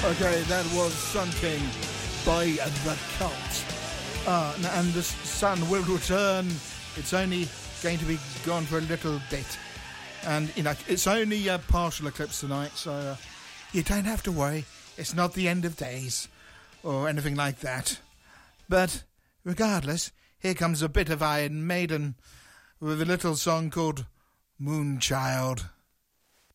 Okay, that was Sun King by The Cult. And the sun will return. It's only going to be gone for a little bit. And, you know, it's only a partial eclipse tonight, so you don't have to worry. It's not the end of days or anything like that. But regardless, here comes a bit of Iron Maiden with a little song called Moonchild.